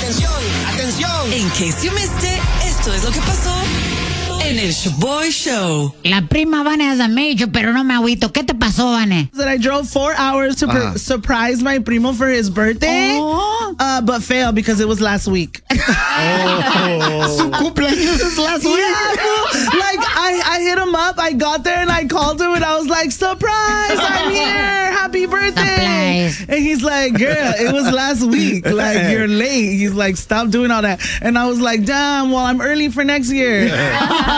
Atención. In case you missed it, esto es lo que pasó en el Shoboy Show. La prima Vane has a major, pero no me agüito. ¿Qué te pasó, Vane? That I drove 4 hours to surprise my primo for his birthday, but failed because it was last week. Su cumpleaños is last week. Yeah, like I hit him up. I got there and I called him and I was like, surprise, I'm here. Happy birthday. Surprise. And he's like, girl, it was last week. Like, you're late. He's like, stop doing all that. And I was like, damn, well, I'm early for next year.